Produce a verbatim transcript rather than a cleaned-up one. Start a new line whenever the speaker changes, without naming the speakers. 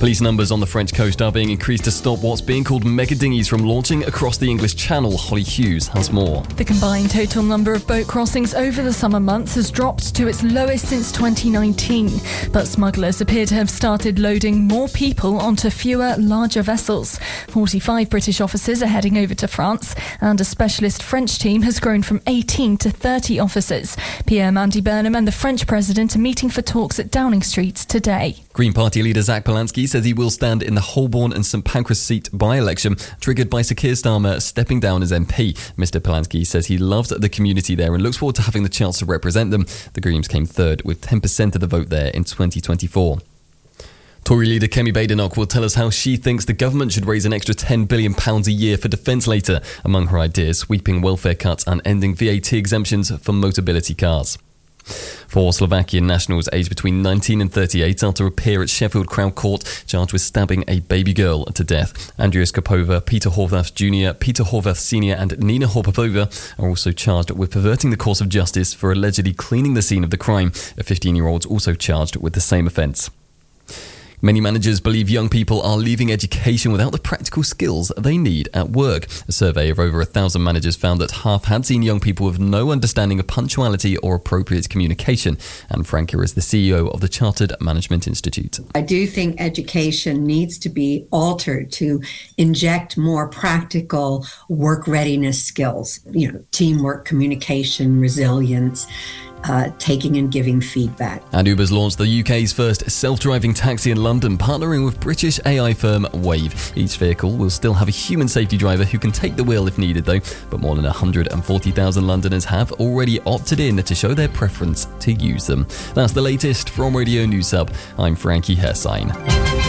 Police numbers on the French coast are being increased to stop what's being called mega dinghies from launching across the English Channel. Holly Hughes has more.
The combined total number of boat crossings over the summer months has dropped to its lowest since twenty nineteen. But smugglers appear to have started loading more people onto fewer, larger vessels. forty-five British officers are heading over to France, and a specialist French team has grown from eighteen to thirty officers. Pierre Mandy Burnham and the French president are meeting for talks at Downing Street today.
Green Party leader Zach Polanski says he will stand in the Holborn and St Pancras seat by-election, triggered by Sir Keir Starmer stepping down as M P. Mister Polanski says he loves the community there and looks forward to having the chance to represent them. The Greens came third with ten percent of the vote there in twenty twenty-four. Tory leader Kemi Badenoch will tell us how she thinks the government should raise an extra ten billion pounds a year for defence later. Among her ideas, sweeping welfare cuts and ending V A T exemptions for motability cars. Four Slovakian nationals aged between nineteen and thirty-eight are to appear at Sheffield Crown Court charged with stabbing a baby girl to death. Andrea Skopova, Peter Horvath Junior, Peter Horvath Senior and Nina Horpapova are also charged with perverting the course of justice for allegedly cleaning the scene of the crime. A fifteen-year-old also charged with the same offence. Many managers believe young people are leaving education without the practical skills they need at work. A survey of over a thousand managers found that half had seen young people with no understanding of punctuality or appropriate communication. Anne Franker is the C E O of the Chartered Management Institute.
I do think education needs to be altered to inject more practical work readiness skills, you know, teamwork, communication, resilience. Uh, taking and giving feedback.
And Uber's launched the U K's first self-driving taxi in London, partnering with British A I firm Wave. Each vehicle will still have a human safety driver who can take the wheel if needed though, but more than one hundred forty thousand Londoners have already opted in to show their preference to use them. That's the latest from Radio News Hub. I'm Frankie Hersign.